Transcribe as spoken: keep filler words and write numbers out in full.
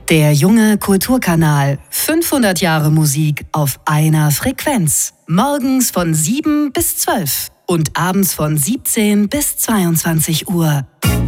Der junge Kulturkanal. fünfhundert Jahre Musik auf einer Frequenz. Morgens von sieben bis zwölf und abends von siebzehn bis zweiundzwanzig Uhr.